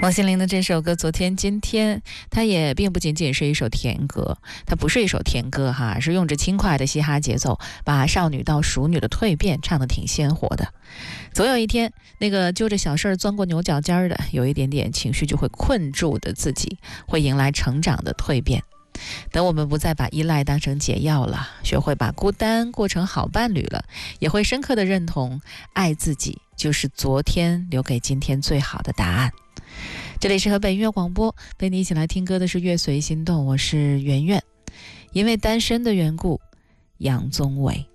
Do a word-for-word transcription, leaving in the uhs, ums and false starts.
王心凌的这首歌《昨天今天》，它也并不仅仅是一首甜歌，它不是一首甜歌哈，是用着轻快的嘻哈节奏，把少女到熟女的蜕变唱得挺鲜活的。总有一天，那个揪着小事儿钻过牛角尖的，有一点点情绪就会困住的自己，会迎来成长的蜕变。等我们不再把依赖当成解药了，学会把孤单过成好伴侣了，也会深刻的认同，爱自己就是昨天留给今天最好的答案。这里是河北音乐广播，陪你一起来听歌的是乐随心动，我是圆圆。因为单身的缘故，杨宗纬。